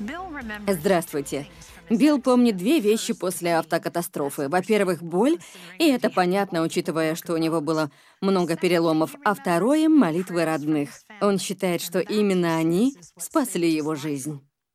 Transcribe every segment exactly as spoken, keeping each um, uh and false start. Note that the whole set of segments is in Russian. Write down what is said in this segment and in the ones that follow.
Здравствуйте. Билл помнит две вещи после автокатастрофы. Во-первых, боль, и это понятно, учитывая, что у него было много переломов. А второе — молитвы родных. Он считает, что именно они спасли его жизнь.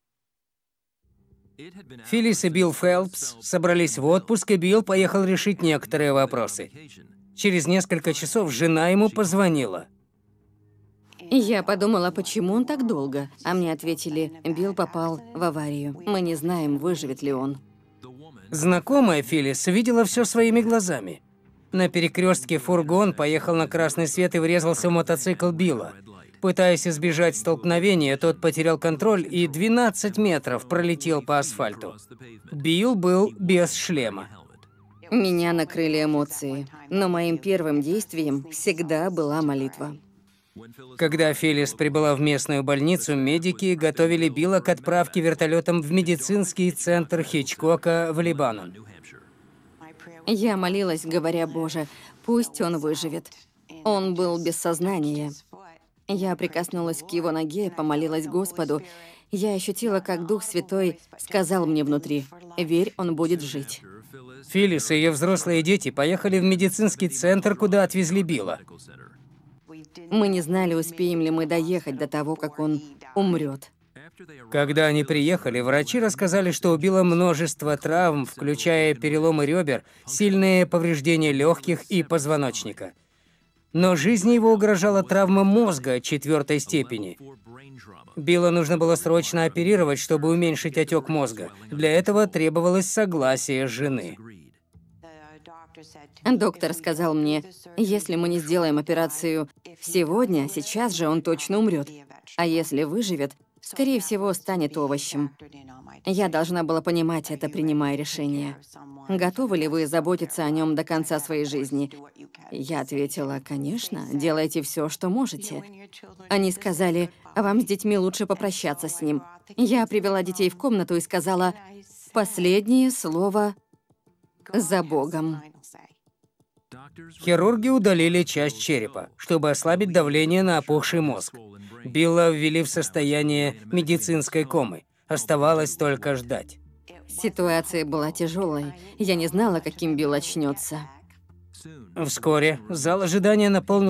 Филлис и Билл Фелпс собрались в отпуск, и Билл поехал решить некоторые вопросы. Через несколько часов жена ему позвонила. Я подумала, почему он так долго. А мне ответили, Билл попал в аварию. Мы не знаем, выживет ли он. Знакомая Филлис видела все своими глазами. На перекрестке фургон поехал на красный свет и врезался в мотоцикл Билла. Пытаясь избежать столкновения, тот потерял контроль и двенадцать метров пролетел по асфальту. Билл был без шлема. Меня накрыли эмоции, но моим первым действием всегда была молитва. Когда Филлис прибыла в местную больницу, медики готовили Билла к отправке вертолетом в медицинский центр Хичкока в Либанон. Я молилась, говоря, Боже, пусть он выживет. Он был без сознания. Я прикоснулась к его ноге, помолилась Господу. Я ощутила, как Дух Святой сказал мне внутри, верь, он будет жить. Филлис и ее взрослые дети поехали в медицинский центр, куда отвезли Билла. Мы не знали, успеем ли мы доехать до того, как он умрет. Когда они приехали, врачи рассказали, что у Билла множество травм, включая переломы ребер, сильные повреждения легких и позвоночника. Но жизни его угрожала травма мозга четвертой степени. Билла нужно было срочно оперировать, чтобы уменьшить отек мозга. Для этого требовалось согласие жены. Доктор сказал мне, если мы не сделаем операцию сегодня, сейчас же он точно умрет. А если выживет, скорее всего, станет овощем. Я должна была понимать это, принимая решение. Готовы ли вы заботиться о нем до конца своей жизни? Я ответила, конечно, делайте все, что можете. Они сказали, вам с детьми лучше попрощаться с ним. Я привела детей в комнату и сказала, последнее слово за Богом. Хирурги удалили часть черепа, чтобы ослабить давление на опухший мозг. Билла ввели в состояние медицинской комы. Оставалось только ждать. Ситуация была тяжелой. Я не знала, каким Билл очнется. Вскоре зал ожидания наполнился